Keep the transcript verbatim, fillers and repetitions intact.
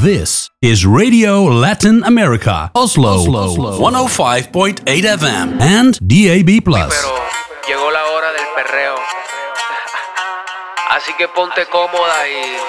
This is Radio Latin America, Oslo, Oslo, one oh five point eight F M and D A B plus. Pero llegó la hora del perreo. Así que ponte cómoda y